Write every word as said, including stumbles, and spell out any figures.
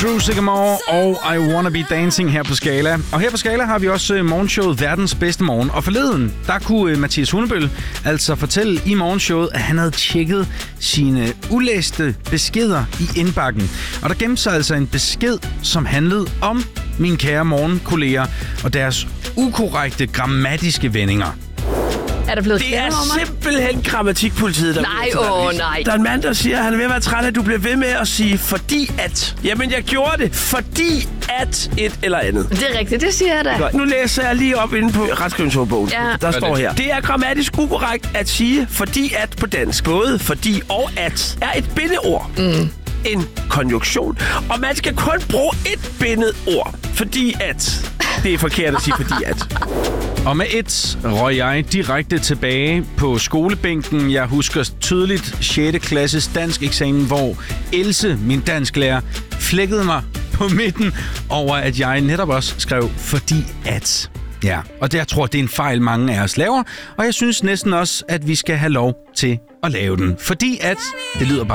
Drew Sigamore og I Wanna Be Dancing her på Skala. Og her på Skala har vi også morgenshowet Verdens Bedste Morgen. Og forleden, der kunne Mathias Hundebøl altså fortælle i morgenshowet, at han havde tjekket sine ulæste beskeder i indbakken. Og der gemte sig altså en besked, som handlede om mine kære morgenkolleger og deres ukorrekte grammatiske vendinger. Er der blevet Det er simpelthen grammatikpolitiet, der Nej, åh oh, nej. Der er en mand, der siger, at han er ved at være træt af, at du bliver ved med at sige, fordi at. Jamen, jeg gjorde det, fordi at et eller andet. Det er rigtigt, det siger jeg da. Godt. Nu læser jeg lige op inde på retskrivningsordbogen. Ja. Der står her. Det er grammatisk ukorrekt at sige, fordi at på dansk. Både fordi og at er et bindeord. Mm. En konjunktion. Og man skal kun bruge et bindet ord. Fordi at. Det er forkert at sige, fordi at. Og med et røg jeg direkte tilbage på skolebænken. Jeg husker tydeligt sjette klasses dansk eksamen, hvor Else, min dansklærer, flækkede mig på midten over, at jeg netop også skrev fordi at. Ja, og det, jeg tror, det er en fejl, mange af os laver. Og jeg synes næsten også, at vi skal have lov til at lave den. Fordi at, det lyder bare